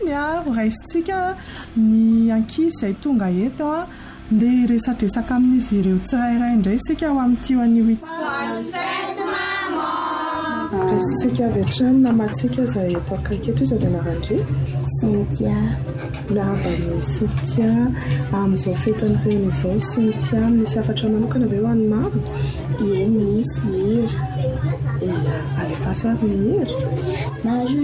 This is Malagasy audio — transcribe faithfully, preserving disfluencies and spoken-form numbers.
iny a raisitsika ny ankizy izay tonga eto a ndeha resatresaka amin'izy ireo tsirairay indray isika ho amin'tio anio raisitsika avy hatrany namatsika izay eto akaiky eto izy avy anarandre Cynthia miarabany Cynthia amin'izao fetany reny izao Cynthia misy afatra manokana ve ho an'ny mamy? Ie misy hira e alefaso ary ny hira